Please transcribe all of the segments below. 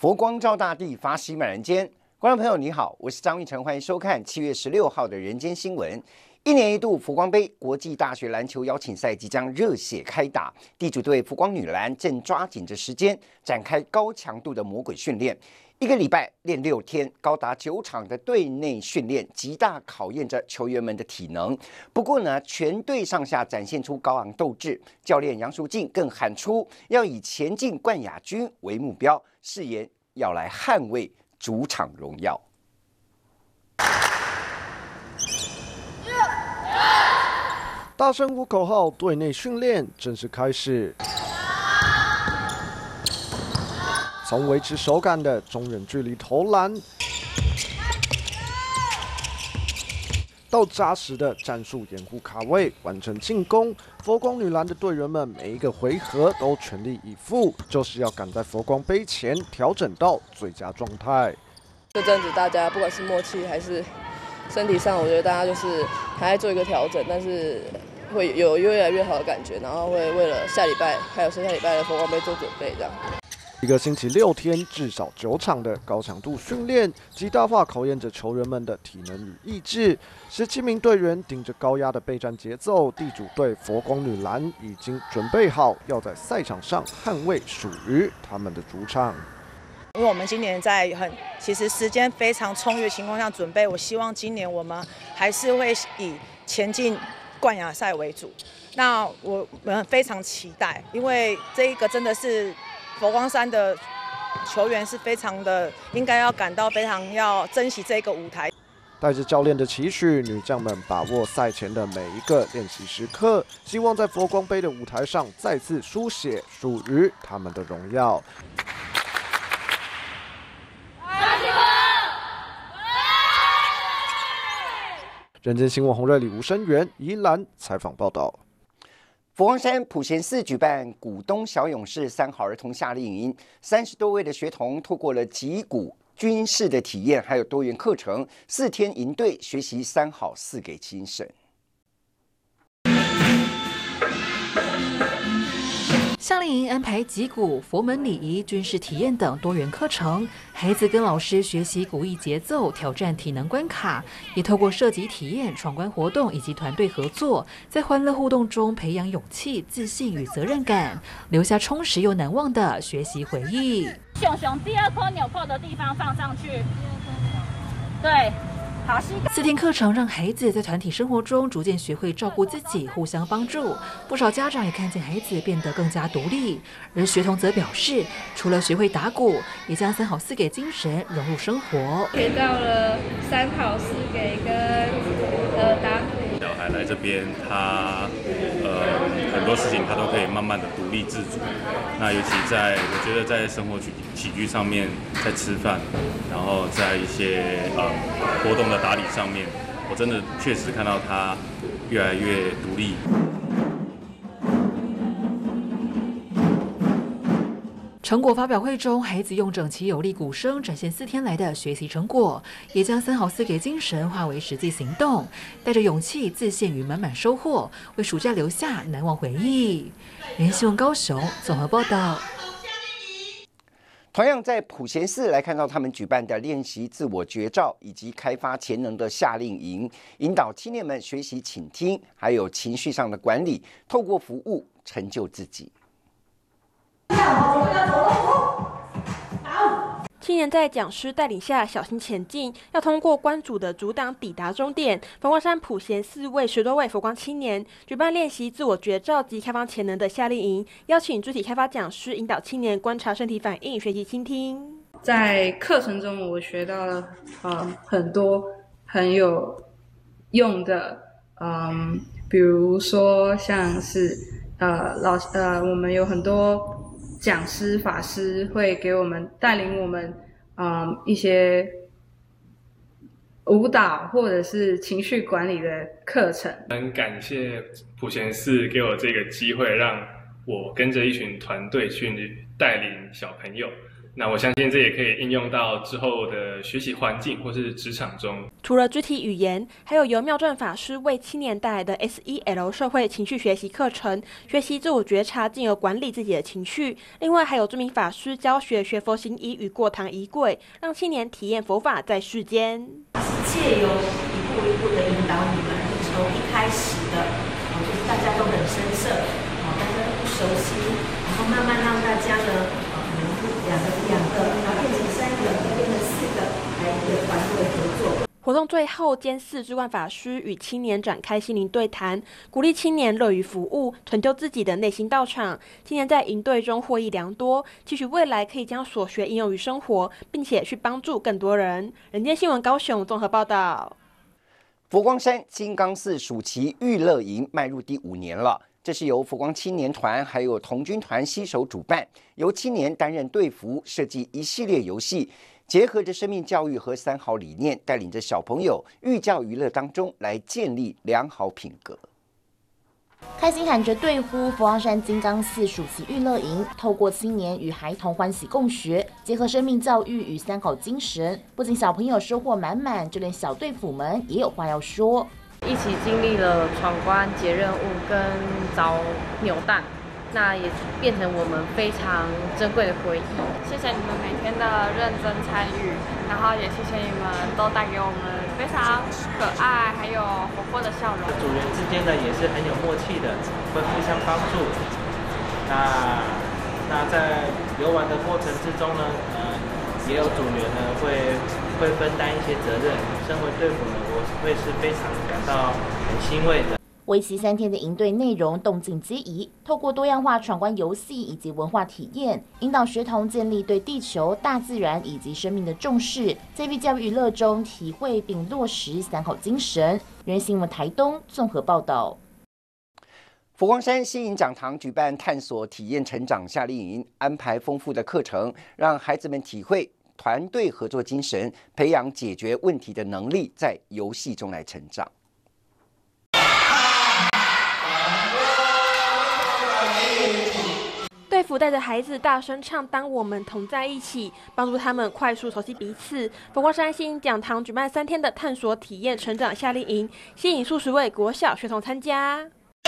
佛光照大地，法喜满人间。观众朋友你好，我是张玉成，欢迎收看7月16号的人间新闻。一年一度佛光杯国际大学篮球邀请赛即将热血开打，地主队佛光女篮正抓紧着时间展开高强度的魔鬼训练。1个礼拜练6天，高达9场的队内训练，极大考验着球员们的体能。不过呢，全队上下展现出高昂斗志，教练杨淑静更喊出要以前进冠亚军为目标，誓言要来捍卫主场荣耀。 大声呼口号，队内训练正式开始。从维持手感的中远距离投篮，到扎实的战术掩护卡位，完成进攻。佛光女篮的队员们每一个回合都全力以赴，就是要赶在佛光杯前调整到最佳状态。 这阵子大家不管是默契还是身体上，我觉得大家就是还在做一个调整，但是会有越来越好的感觉，然后会为了下礼拜还有剩下礼拜的佛光杯做准备，这样。 1个星期6天，至少9场的高强度训练，极大化考验着球员们的体能与意志。17名队员顶着高压的备战节奏，地主队佛光女篮已经准备好，要在赛场上捍卫属于他们的主场。 因为我们今年在其实时间非常充裕的情况下准备，我希望今年我们还是会以前进冠亚赛为主。那我们非常期待，因为这一个真的是佛光山的球员是非常的应该要感到非常要珍惜这个舞台。 带着教练的期许，女将们把握赛前的每一个练习时刻，希望在佛光杯的舞台上再次书写属于他们的荣耀。人间新闻洪瑞里、吴声源宜兰采访报道。 佛光山普贤寺举办股东小勇士3好儿童夏令营，30多位的学童透过了击鼓、军事的体验，还有多元课程，4天营队学习3好4给精神。 夏令营安排击鼓、佛门礼仪、军事体验等多元课程，孩子跟老师学习鼓艺节奏，挑战体能关卡，也透过射击体验、闯关活动以及团队合作，在欢乐互动中培养勇气、自信与责任感，留下充实又难忘的学习回忆。 熊熊第2颗纽扣的地方放上去，对。 4天课程让孩子在团体生活中逐渐学会照顾自己，互相帮助。不少家长也看见孩子变得更加独立，而学童则表示，除了学会打鼓，也将3好4给精神融入生活。 学到了3好4给跟打鼓。 小孩来这边，他很多事情他都可以慢慢的独立自主。那尤其我觉得在生活起居上面，在吃饭，然后在一些活动的打理上面，我真的确实看到他越来越独立。 成果发表会中，孩子用整齐有力鼓声展现4天来的学习成果，也将3好4给精神化为实际行动，带着勇气、自信与满满收获，为暑假留下难忘回忆。人新闻高雄综合报道。 同样在普贤寺来看到他们举办的练习自我觉照以及开发潜能的夏令营，引导青年们学习倾听，还有情绪上的管理，透过服务成就自己。 青年在讲师带领下小心前进，要通过关主的阻挡抵达终点。佛光山普贤寺为10多位佛光青年举办练习自我觉照及开发潜能的夏令营，邀请肢体开发讲师引导青年观察身体反应，学习倾听。 在课程中，我学到了很多很有用的，比如说像是我们有很多讲师、法师会给我们带领我们，一些舞蹈或者是情绪管理的课程。 很感谢普贤寺给我这个机会，让我跟着一群团队去带领小朋友。 那我相信这也可以应用到之后的学习环境或是职场中。 除了肢体语言，还有由妙正法师为青年带来的 SEL 社会情绪学习课程，学习自我觉察，进而管理自己的情绪。另外还有著名法师教学学佛行仪与过堂仪轨，让青年体验佛法在世间。 借由一步一步的引导你们，从一开始的，就是大家都很生涩，大家都不熟悉，然后慢慢让大家呢，可能两个，然后变成3个，再变成4个，来一个团队合作。 活动最后，监寺智冠法师与青年展开心灵对谈，鼓励青年乐于服务，成就自己的内心道场。青年在营队中获益良多，期许未来可以将所学应用于生活，并且去帮助更多人。人间新闻高雄综合报道。 佛光山金刚寺暑期育乐营迈入第5年了。这是由佛光青年团还有童军团携手主办，由青年担任队服，设计一系列游戏，结合着生命教育和3好理念，带领着小朋友寓教于乐当中来建立良好品格。 开心喊着对呼佛光山金刚寺暑期育乐营，透过青年与孩童欢喜共学，结合生命教育与3好精神，不仅小朋友收获满满，就连小队辅们也有话要说。 一起经历了闯关、解任务跟找扭蛋，那也变成我们非常珍贵的回忆。 谢谢你们每天的认真参与，然后也谢谢你们都带给我们非常可爱还有活泼的笑容。 组员之间呢也是很有默契的，会互相帮助。那在游玩的过程之中呢，也有组员呢会分担一些责任。身为队辅呢，我会是非常感到很欣慰的。 为期3天的营队内容动静皆宜，透过多样化闯关游戏以及文化体验，引导学童建立对地球、大自然以及生命的重视，在寓教于乐中体会并落实3好精神。人新闻台东综合报道。 佛光山新营讲堂举办探索体验成长夏令营，安排丰富的课程，让孩子们体会团队合作精神，培养解决问题的能力，在游戏中来成长。 队服带着孩子大声唱《当我们同在一起》，帮助他们快速熟悉彼此。佛光山新营讲堂举办3天的探索体验成长夏令营，吸引数十位国小学童参加。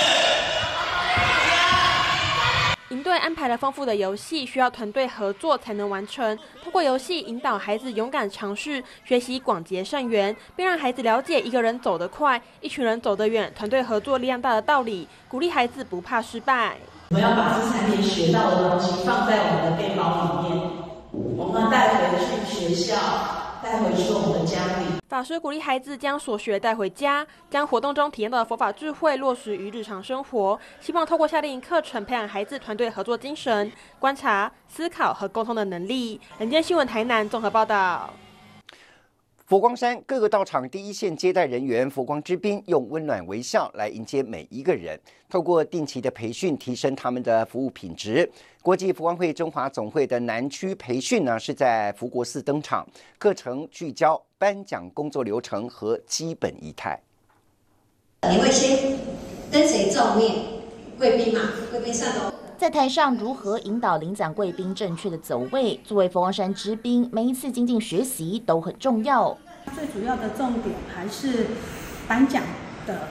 营队安排了丰富的游戏，需要团队合作才能完成。通过游戏引导孩子勇敢尝试，学习广结善缘，并让孩子了解一个人走得快，一群人走得远，团队合作力量大的道理，鼓励孩子不怕失败。 我们要把这3天学到的东西放在我们的背包里面，我们带回去学校，带回去我们的家里。 法师鼓励孩子将所学带回家，将活动中体验到的佛法智慧落实于日常生活，希望透过夏令营课程培养孩子团队合作精神、观察、思考和沟通的能力。人间新闻台南综合报道。 佛光山各个道场第一线接待人员佛光之宾用温暖微笑来迎接每一个人，透过定期的培训提升他们的服务品质。国际佛光会中华总会的南区培训呢是在福国寺登场，课程聚焦颁奖工作流程和基本仪态。 你会先跟谁照面？贵宾嘛，贵宾上楼。 在台上如何引导领奖贵宾正确的走位，作为佛光山之宾，每一次精进学习都很重要。 最主要的重点还是颁奖的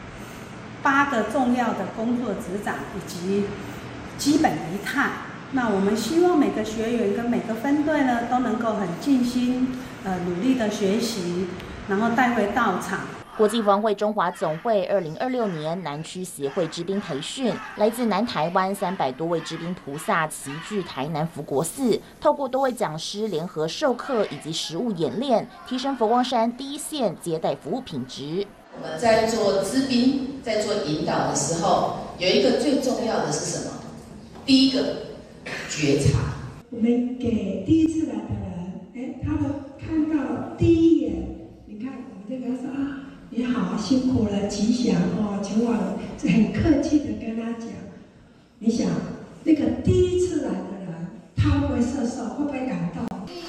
8个重要的工作指掌以及基本仪态。那我们希望每个学员跟每个分队呢都能够很尽心努力的学习，然后带回道场。 国际佛光会中华总会2026年南区协会知宾培训，来自南台湾300多位知宾菩萨齐聚台南福国寺，透过多位讲师联合授课以及实务演练，提升佛光山第一线接待服务品质。 我们在做知宾、在做引导的时候，有一个最重要的是什么？第一个，觉察。 我们给第一次来的人，他们看到第一眼，你看我们就跟他说啊。你好，辛苦了，吉祥哦，前往很客气的跟他讲。你想，那个第一次来的人，他会不会摄受？会不会感动？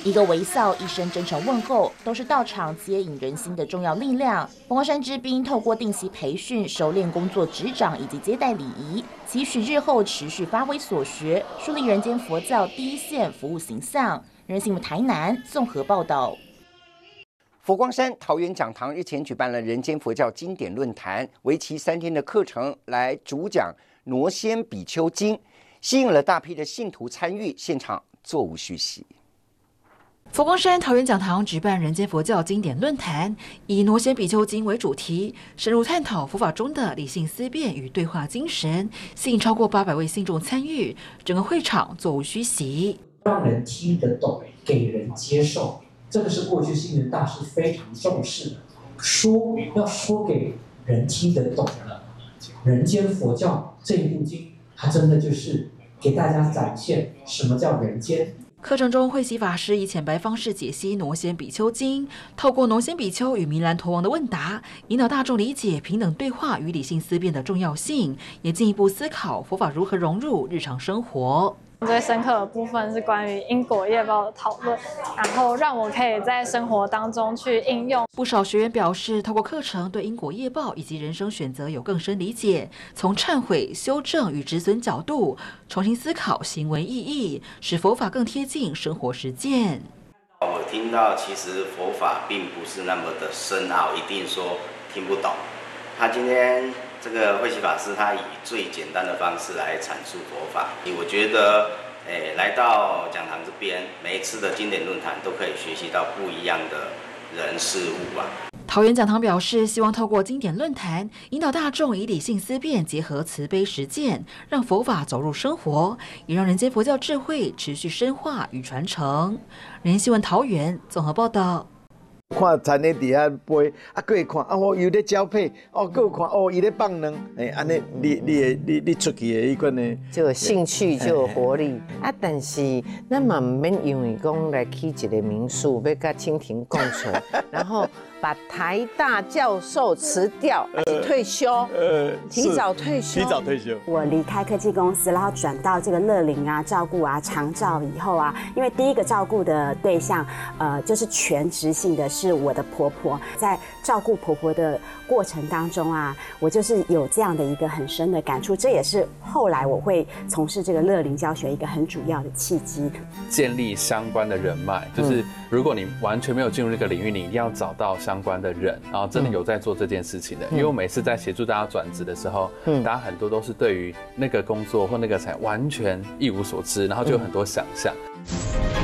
一个微笑，一声真诚问候，都是到场接引人心的重要力量。佛光山之兵透过定期培训，熟练工作执掌以及接待礼仪，期许日后持续发挥所学，树立人间佛教第一线服务形象。人新闻台南综合报道。 佛光山桃园讲堂日前举办了人间佛教经典论坛，为期3天的课程来主讲挪仙比丘经，吸引了大批的信徒参与，现场座无虚席。 佛光山桃园讲堂举办人间佛教经典论坛，以挪仙比丘经为主题，深入探讨佛法中的理性思辨与对话精神，吸引超过800位信众参与，整个会场座无虚席。 让人听得懂，给人接受，这个是过去星云大师非常重视的。要说给人听得懂的，人间佛教这一部经，它真的就是给大家展现什么叫人间。 课程中，慧喜法师以浅白方式解析挪仙比丘经，透过挪仙比丘与弥兰陀王的问答，引导大众理解平等对话与理性思辨的重要性，也进一步思考佛法如何融入日常生活。 最深刻的部分是关于因果业报的讨论，然后让我可以在生活当中去应用。 不少学员表示，透过课程对因果业报以及人生选择有更深理解，从忏悔、修正与止损角度重新思考行为意义，使佛法更贴近生活实践。 我听到其实佛法并不是那么的深奥，一定说听不懂。他今天这个慧喜法师，他以最简单的方式来阐述佛法。我觉得，来到讲堂这边，每一次的经典论坛都可以学习到不一样的人事物啊。 桃园讲堂表示，希望透过经典论坛，引导大众以理性思辨结合慈悲实践，让佛法走入生活，也让人间佛教智慧持续深化与传承。人新闻桃园综合报道。 看田的底下飞，啊，佫会看啊，哦，有咧交配，哦，佫有看哦，伊咧放卵，安尼你出去的迄款呢， 就有兴趣，就有活力啊。但是咱嘛唔免因为讲来起一个民宿，要甲蜻蜓共存，然后把台大教授辞掉，退休，提早退休。 我离开科技公司，然后转到这个乐龄啊、照顾啊、长照以后啊，因为第一个照顾的对象，就是全职性的。是我的婆婆，在照顾婆婆的过程当中啊，我就是有这样的一个很深的感触，这也是后来我会从事这个乐龄教学一个很主要的契机。 建立相关的人脉，就是如果你完全没有进入这个领域，你一定要找到相关的人，然后真的有在做这件事情的。因为我每次在协助大家转职的时候，大家很多都是对于那个工作或那个产业完全一无所知，然后就有很多想象。